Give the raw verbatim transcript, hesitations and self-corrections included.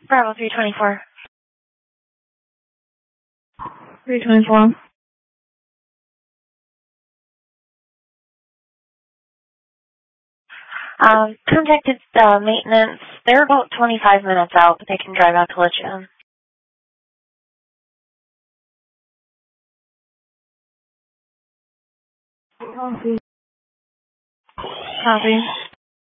Bravo three twenty-four. three twenty-four. Um, contacted uh, maintenance. They're about twenty-five minutes out, but they can drive out to let you in. Copy. Copy.